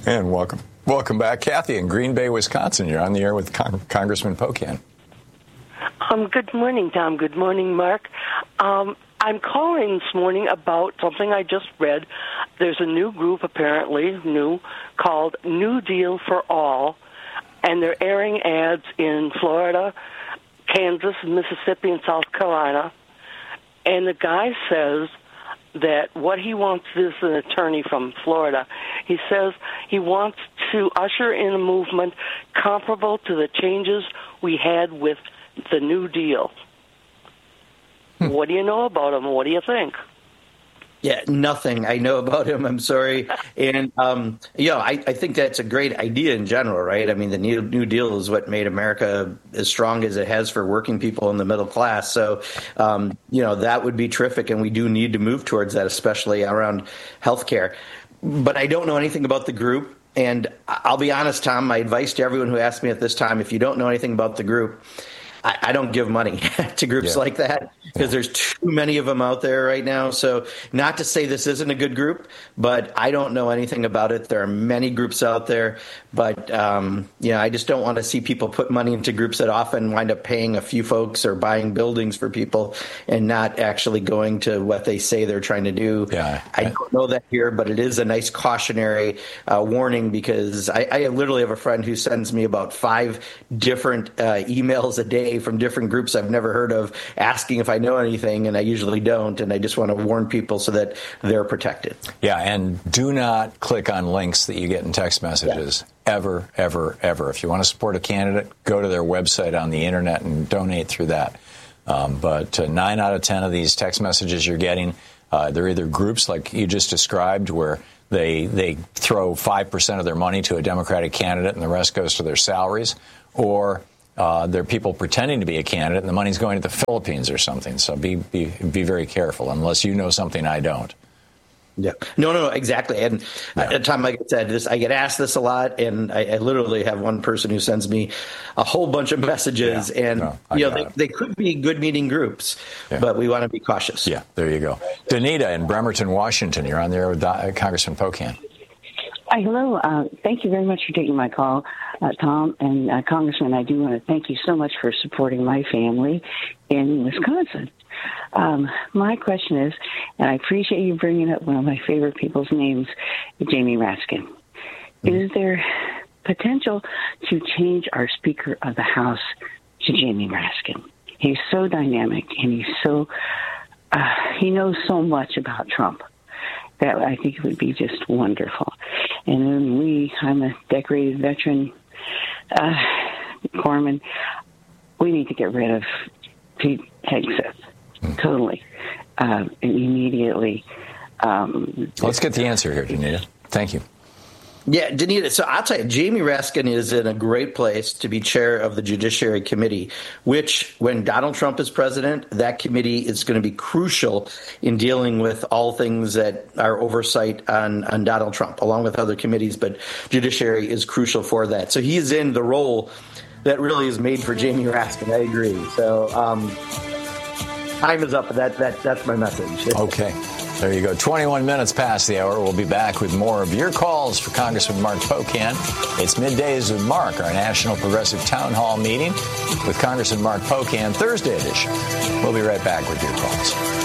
And welcome back. Kathy in Green Bay, Wisconsin. You're on the air with Congressman Pocan. Good morning, Tom. Good morning, Mark. I'm calling this morning about something I just read. There's a new group, apparently new, called New Deal for All, and they're airing ads in Florida, Kansas, Mississippi, and South Carolina. And the guy says that what he wants is an attorney from Florida. He says he wants to usher in a movement comparable to the changes we had with the New Deal. What do you know about him? What do you think? Yeah, nothing I know about him. I'm sorry. And, I think that's a great idea in general, right? I mean, the New Deal is what made America as strong as it has for working people in the middle class. So, that would be terrific. And we do need to move towards that, especially around health care. But I don't know anything about the group. And I'll be honest, Tom, my advice to everyone who asks me at this time, if you don't know anything about the group, I don't give money to groups like that because there's too many of them out there right now. So not to say this isn't a good group, but I don't know anything about it. There are many groups out there, but I just don't want to see people put money into groups that often wind up paying a few folks or buying buildings for people and not actually going to what they say they're trying to do. Yeah. I don't know that here, but it is a nice cautionary warning because I literally have a friend who sends me about 5 different emails a day from different groups I've never heard of asking if I know anything, and I usually don't, and I just want to warn people so that they're protected. Yeah, and do not click on links that you get in text messages ever, ever, ever. If you want to support a candidate, go to their website on the internet and donate through that. But 9 out of 10 of these text messages you're getting, they're either groups like you just described where they throw 5% of their money to a Democratic candidate and the rest goes to their salaries, or there are people pretending to be a candidate and the money's going to the Philippines or something. So be very careful unless you know something I don't. Yeah. No, exactly. And at the time, like I said, I get asked this a lot, and I literally have one person who sends me a whole bunch of messages, they could be good meeting groups, but we want to be cautious. Yeah, there you go. Danita in Bremerton, Washington, you're on there with Congressman Pocan. Hello. Thank you very much for taking my call, Tom. And Congressman, I do want to thank you so much for supporting my family in Wisconsin. My question is, and I appreciate you bringing up one of my favorite people's names, Jamie Raskin. Is there potential to change our Speaker of the House to Jamie Raskin? He's so dynamic, and he's so he knows so much about Trump that I think it would be just wonderful. And then I'm a decorated veteran corpsman. We need to get rid of Pete Hegseth totally and immediately. Let's get the answer here, Danita. Thank you. Yeah, Danita, so I'll tell you, Jamie Raskin is in a great place to be chair of the Judiciary Committee, which, when Donald Trump is president, that committee is going to be crucial in dealing with all things that are oversight on Donald Trump, along with other committees, but Judiciary is crucial for that. So he's in the role that really is made for Jamie Raskin. I agree. So time is up. That's my message. Okay. There you go. 21 minutes past the hour. We'll be back with more of your calls for Congressman Mark Pocan. It's Middays with Mark, our National Progressive Town Hall meeting with Congressman Mark Pocan, Thursday edition. We'll be right back with your calls.